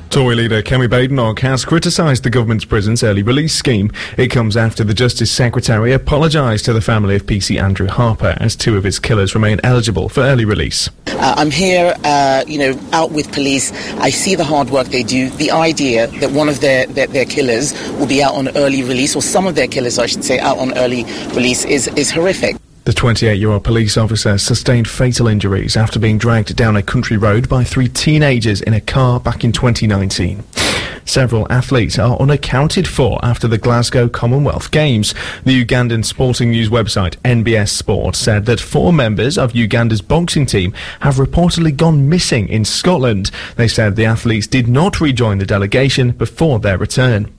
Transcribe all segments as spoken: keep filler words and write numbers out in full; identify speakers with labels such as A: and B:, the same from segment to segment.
A: Tory leader Kemi Badenoch has criticised the government's prison's early release scheme. It comes after the Justice Secretary apologised to the family of P C Andrew Harper as two of his killers remain eligible for early release.
B: Uh, I'm here, uh, you know, out with police. I see the hard work they do. The idea that one of their, their, their killers will be out on early release, or some of their killers, I should say, out on early release is, is horrific.
A: The twenty-eight-year-old police officer sustained fatal injuries after being dragged down a country road by three teenagers in a car back in twenty nineteen. Several athletes are unaccounted for after the Glasgow Commonwealth Games. The Ugandan sporting news website N B S Sport said that four members of Uganda's boxing team have reportedly gone missing in Scotland. They said the athletes did not rejoin the delegation before their return.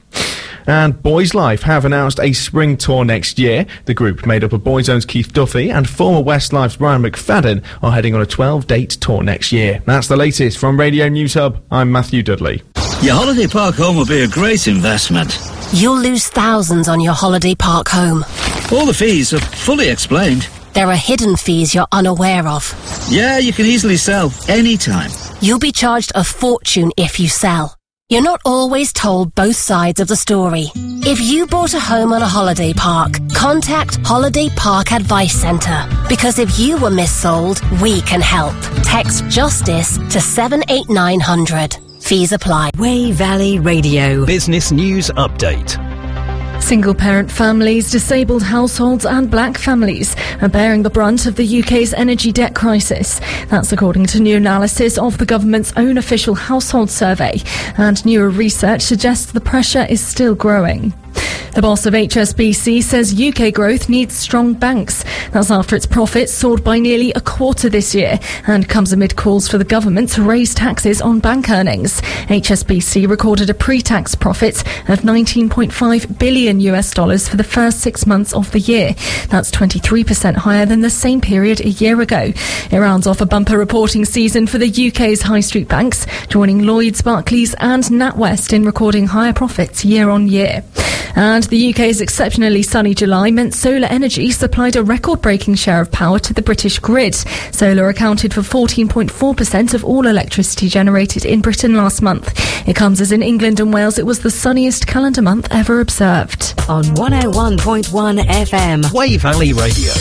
A: And Boys Life have announced a spring tour next year. The group, made up of Boyzone's Keith Duffy and former Westlife's Brian McFadden, are heading on a twelve-date tour next year. That's the latest from Radio News Hub. I'm Matthew Dudley.
C: Your holiday park home will be a great investment.
D: You'll lose thousands on your holiday park home.
C: All the fees are fully explained.
D: There are hidden fees you're unaware of.
C: Yeah, you can easily sell anytime.
D: You'll be charged a fortune if you sell. You're not always told both sides of the story. If you bought a home on a holiday park, contact Holiday Park Advice Centre. Because if you were missold, we can help. Text JUSTICE to seven eight nine hundred. Fees apply.
E: Wey Valley Radio.
F: Business News Update.
G: Single-parent families, disabled households and black families are bearing the brunt of the U K's energy debt crisis. That's according to new analysis of the government's own official household survey. And newer research suggests the pressure is still growing. The boss of H S B C says U K growth needs strong banks. That's after its profits soared by nearly a quarter this year and comes amid calls for the government to raise taxes on bank earnings. H S B C recorded a pre-tax profit of nineteen point five billion U S dollars for the first six months of the year. That's twenty-three percent higher than the same period a year ago. It rounds off a bumper reporting season for the U K's high street banks, joining Lloyds, Barclays and NatWest in recording higher profits year on year. And the U K's exceptionally sunny July meant solar energy supplied a record-breaking share of power to the British grid. Solar accounted for fourteen point four percent of all electricity generated in Britain last month. It comes as in England and Wales it was the sunniest calendar month ever observed.
E: On one oh one point one F M.
F: Wey Valley Radio.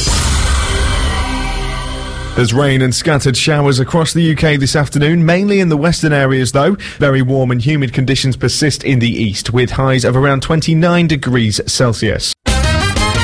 A: There's rain and scattered showers across the U K this afternoon, mainly in the western areas though. Very warm and humid conditions persist in the east, with highs of around twenty-nine degrees Celsius.